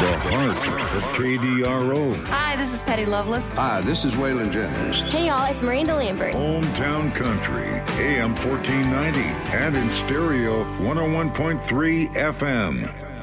The heart of KDRO. Hi, this is Patty Loveless. Hi, this is Waylon Jennings. Hey, y'all, it's Miranda Lambert. Hometown Country, AM 1490, and in stereo 101.3 FM.